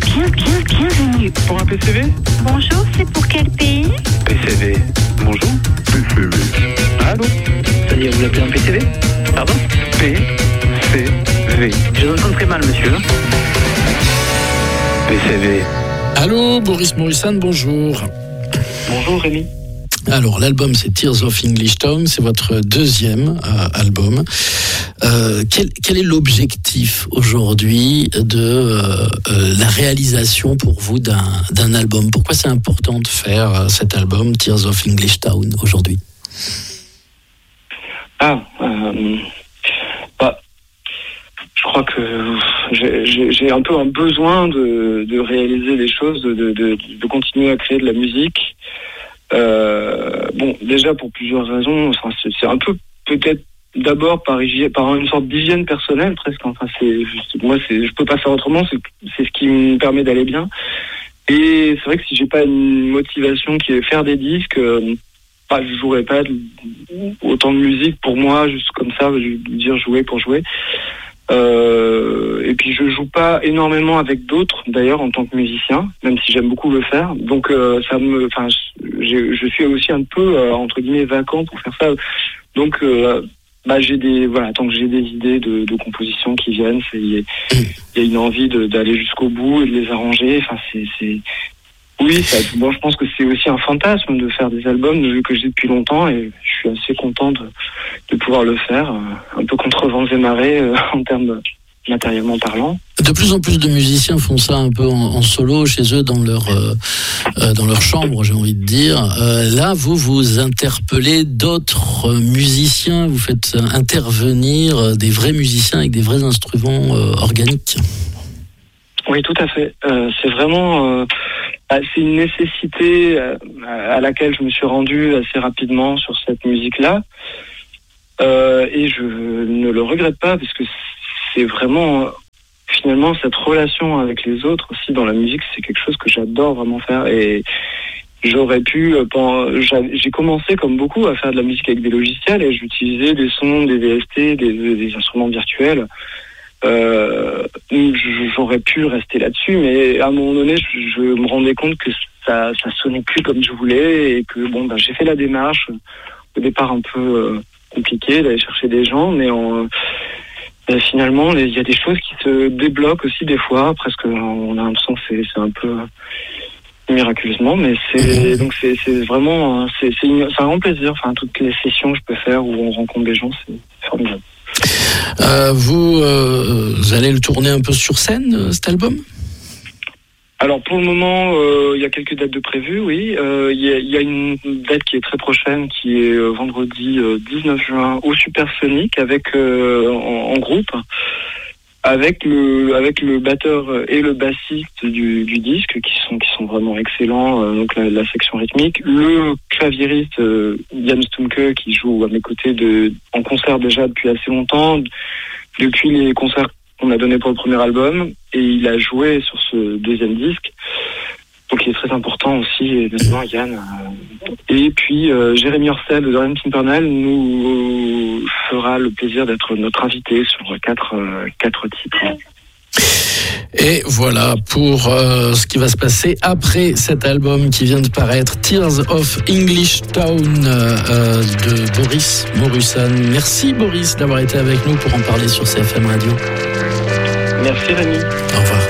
Bienvenue. Pour un PCV? Bonjour, c'est pour quel pays? PCV. Bonjour. PCV. Allô? Ça dit, vous appelez un PCV? Pardon? PCV. Je vous entends très mal, monsieur. PCV. Allô, Boris Morrison, bonjour. Bonjour, Rémi. Alors, l'album, c'est Tears of English Town, c'est votre deuxième album. Quel est l'objectif aujourd'hui de la réalisation pour vous d'un album? Pourquoi c'est important de faire cet album, Tears of English Town, aujourd'hui? Je crois que j'ai un peu un besoin de réaliser des choses, de continuer à créer de la musique. Bon, déjà pour plusieurs raisons. Enfin, c'est un peu peut-être d'abord par une sorte d'hygiène personnelle presque. Enfin, je peux pas faire autrement. C'est ce qui me permet d'aller bien. Et c'est vrai que si j'ai pas une motivation qui est faire des disques, je jouerais pas autant de musique pour moi, juste comme ça, je veux dire jouer pour jouer. Et puis je joue pas énormément avec d'autres d'ailleurs en tant que musicien, même si j'aime beaucoup le faire. Donc je suis aussi un peu entre guillemets vacant pour faire ça. Donc tant que j'ai des idées de composition qui viennent, il y a une envie d'aller jusqu'au bout et de les arranger. Enfin je pense que c'est aussi un fantasme de faire des albums que j'ai depuis longtemps et je suis assez content de pouvoir le faire, un peu contre vents et marées en termes matériellement parlant. De plus en plus de musiciens font ça un peu en solo chez eux dans leur chambre, j'ai envie de dire. Là, vous interpellez d'autres musiciens, vous faites intervenir des vrais musiciens avec des vrais instruments organiques. Oui, tout à fait. C'est vraiment c'est une nécessité à laquelle je me suis rendu assez rapidement sur cette musique-là. Et je ne le regrette pas parce que c'est vraiment finalement cette relation avec les autres aussi dans la musique, c'est quelque chose que j'adore vraiment faire. Et j'aurais pu, j'ai commencé comme beaucoup à faire de la musique avec des logiciels et j'utilisais des sons, des VST, des instruments virtuels. J'aurais pu rester là-dessus, mais à un moment donné, je me rendais compte que ça sonnait plus comme je voulais et que j'ai fait la démarche au départ un peu compliquée d'aller chercher des gens, mais finalement il y a des choses qui se débloquent aussi des fois, presque on a l'impression que c'est un peu miraculeusement, mais c'est vraiment c'est un grand plaisir. Enfin, toutes les sessions que je peux faire où on rencontre des gens, c'est formidable. Vous allez le tourner un peu sur scène, cet album? Alors pour le moment, il y a quelques dates de prévues, oui. Il y a une date qui est très prochaine, qui est vendredi 19 juin au Supersonic avec en groupe, avec le batteur et le bassiste du disque qui sont vraiment excellents. Donc la section rythmique, le claviériste Jan Stumke qui joue à mes côtés en concert déjà depuis assez longtemps, depuis les concerts qu'on a donnés pour le premier album, et il a joué sur ce deuxième disque. Donc il est très important aussi, et notamment Yann. Et puis Jérémy Orsel de Dorian Pimpernel nous fera le plaisir d'être notre invité sur quatre titres. Et voilà pour ce qui va se passer après cet album qui vient de paraître, Tears of English Town de Boris Morrison. Merci Boris d'avoir été avec nous pour en parler sur CFM Radio. Merci Rémi. Au revoir.